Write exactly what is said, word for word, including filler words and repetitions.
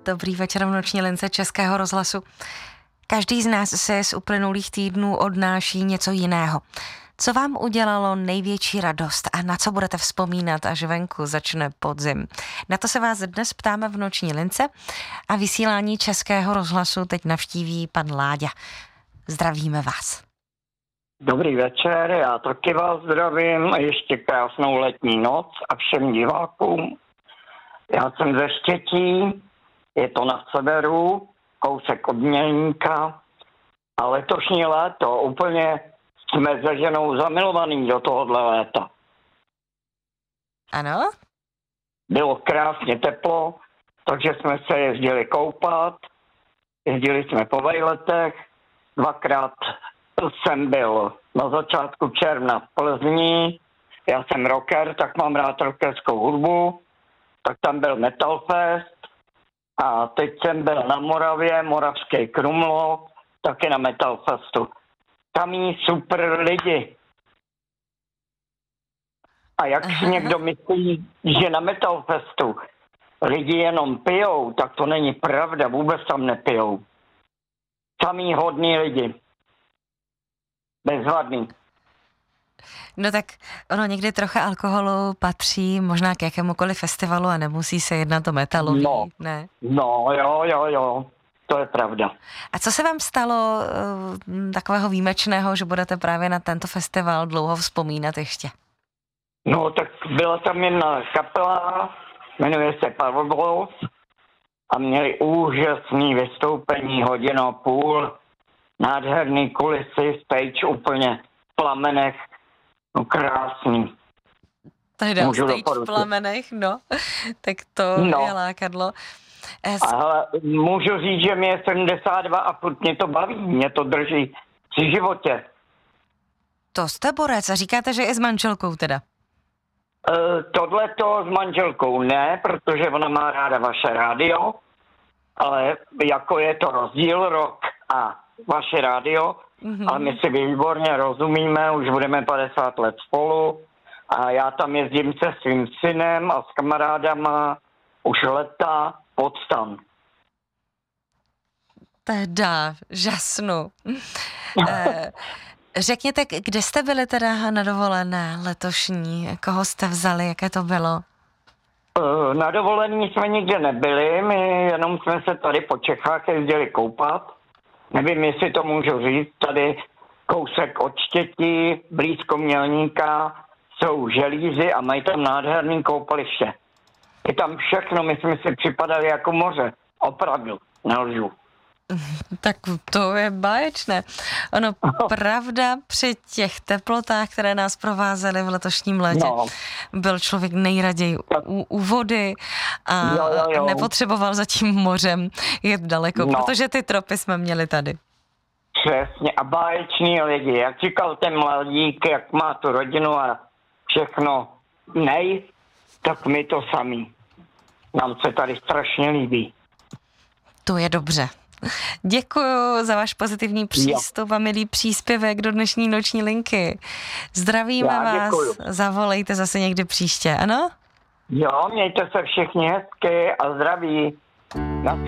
dobrý večer v noční lince Českého rozhlasu. Každý z nás se z uplynulých týdnů odnáší něco jiného. Co vám udělalo největší radost a na co budete vzpomínat, až venku začne podzim? Na to se vás dnes ptáme v noční lince a vysílání Českého rozhlasu teď navštíví pan Láďa. Zdravíme vás. Dobrý večer, já taky vás zdravím a ještě krásnou letní noc a všem divákům. Já jsem ze Štětí, je to na severu, kousek od Mělníka a letošní léto úplně jsme se ženou zamilovaní do tohohle léta. Ano? Bylo krásně teplo, takže jsme se jezdili koupat, jezdili jsme po vejletech, dvakrát jsem byl na začátku června v Plzni, já jsem rocker, tak mám rád rockerskou hudbu, tak tam byl Metal Fest a teď jsem byl na Moravě, Moravský Krumlov, taky na Metal Festu. Tam jí super lidi. A jak si někdo myslí, že na Metal Festu lidi jenom pijou, tak to není pravda, vůbec tam nepijou. Samý hodný lidi. Bezvadný. No tak ono někdy trocha alkoholu patří možná k jakémukoliv festivalu a nemusí se jednat o metalový, no, ne? No, jo, jo, jo, to je pravda. A co se vám stalo uh, takového výjimečného, že budete právě na tento festival dlouho vzpomínat ještě? No, tak byla tam jedna kapela, jmenuje se Powerball a měli úžasný vystoupení, hodinu a půl, nádherný kulisy, stage úplně v plamenech, no krásný. Teda stage v plamenech, no, tak to no. je lákadlo. Es... Ale můžu říct, že mi je sedmdesát dva a furt mě to baví, mě to drží při životě. To jste borec a říkáte, že i s manželkou teda? Uh, tohleto s manželkou ne, protože ona má ráda vaše rádio, ale jako je to rozdíl rock a vaše rádio, mm-hmm. ale my si výborně rozumíme, už budeme padesát let spolu a já tam jezdím se svým synem a s kamarádama už leta pod stan. Teda, žasnu. eh, řekněte, kde jste byli teda na dovolené letošní? Koho jste vzali, jaké to bylo? Eh, na dovolení jsme nikde nebyli, my jenom jsme se tady po Čechách jezdili koupat. Nevím, jestli to můžu říct, tady kousek od Štětí, blízko Mělníka, jsou želízy a mají tam nádherný koupaliště. Je tam všechno, my jsme si připadali jako moře. Opravdu, nelžu. Tak to je báječné. Ono, pravda, při těch teplotách, které nás provázely v letošním létě, no. byl člověk nejraději u, u vody a jo, jo, jo. nepotřeboval za tím mořem jet daleko, no. protože ty tropy jsme měli tady. Přesně, a báječný lidi. Jak říkal ten mladík, jak má tu rodinu a všechno nej, tak my to samý. Nám se tady strašně líbí. To je dobře. Děkuju za váš pozitivní přístup jo. a milý příspěvek do dnešní noční linky. Zdravíme Já vás, děkuju. Zavolejte zase někdy příště, ano? Jo, mějte se všichni hezky a zdraví.